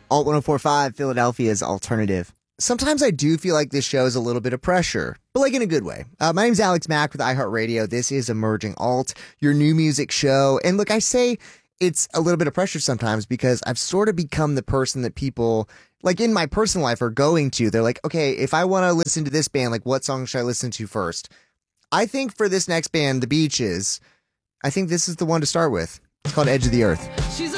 Alt 1045, Philadelphia's alternative. Sometimes I do feel like this show is a little bit of pressure, but like in a good way. My name's Alex Mack with iHeartRadio. This is Emerging Alt, your new music show. And look, I say it's a little bit of pressure sometimes because I've sort of become the person that people, like in my personal life, are going to. They're like, okay, if I want to listen to this band, like what song should I listen to first? I think for this next band, The Beaches, I think this is the one to start with. It's called Edge of the Earth. She's